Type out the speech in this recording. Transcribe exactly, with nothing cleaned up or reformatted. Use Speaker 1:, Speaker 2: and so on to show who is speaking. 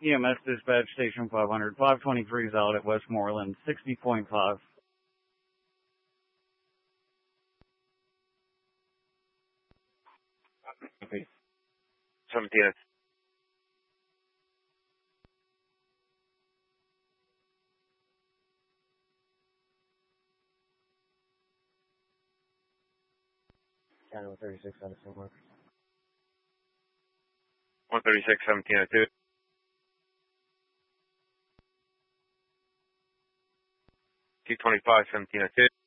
Speaker 1: E M S dispatch station five hundred, five twenty-three is out at Westmoreland, sixty point five.
Speaker 2: Okay. seventeen.
Speaker 3: Channel thirty-six out of Saint Mark.
Speaker 2: one thirty-six, seventeen oh two. two twenty-five, seventeen oh two.